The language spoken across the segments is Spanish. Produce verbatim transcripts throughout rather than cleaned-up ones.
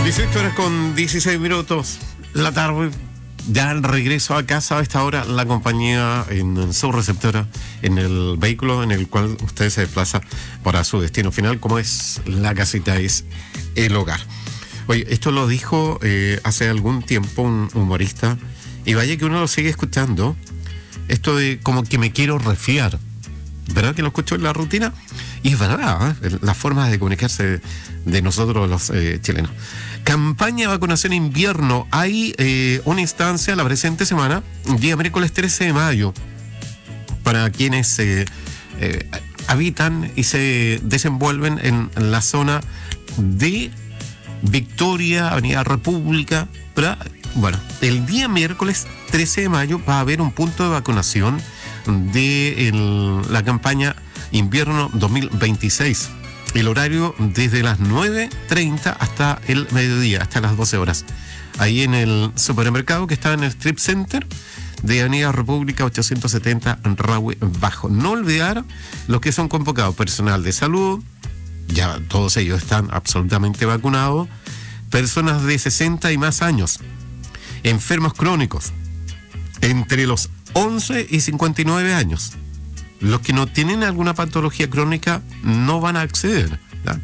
dieciocho horas con dieciséis minutos la tarde. Ya al regreso a casa a esta hora, la compañía en su receptora, en el vehículo en el cual usted se desplaza para su destino final, como es la casita, es el hogar. Oye, esto lo dijo eh, hace algún tiempo un humorista, y vaya que uno lo sigue escuchando, esto de como que me quiero resfriar, ¿verdad? Que lo escucho en la rutina, y es verdad, ¿eh? Las formas de comunicarse de, de nosotros los eh, chilenos. Campaña de vacunación invierno. Hay eh, una instancia la presente semana, día miércoles trece de mayo, para quienes eh, eh, habitan y se desenvuelven en, en la zona de Victoria, Avenida República, ¿verdad? Bueno, el día miércoles trece de mayo va a haber un punto de vacunación de el, la campaña invierno dos mil veintiséis. El horario desde las nueve treinta hasta el mediodía, hasta las doce horas. Ahí en el supermercado que está en el Strip Center de Avenida República ochocientos setenta en Rahue Bajo. No olvidar los que son convocados: personal de salud, ya todos ellos están absolutamente vacunados, personas de sesenta y más años, enfermos crónicos, entre los once y cincuenta y nueve años. Los que no tienen alguna patología crónica no van a acceder, ¿verdad?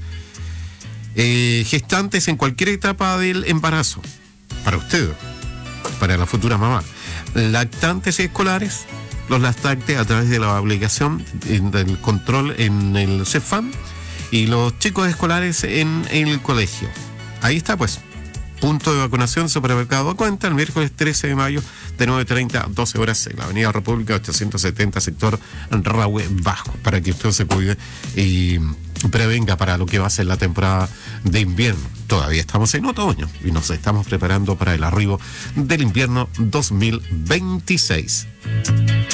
Eh, gestantes en cualquier etapa del embarazo, para usted, para la futura mamá. Lactantes escolares, los lactantes a través de la obligación del control en el CEFAM, y los chicos escolares en el colegio. Ahí está, pues. Punto de vacunación, supermercado a cuenta, el miércoles trece de mayo de nueve treinta a doce horas en la Avenida República ochocientos setenta, sector Rahue Bajo, para que usted se cuide y prevenga para lo que va a ser la temporada de invierno. Todavía estamos en otoño y nos estamos preparando para el arribo del invierno dos mil veintiséis.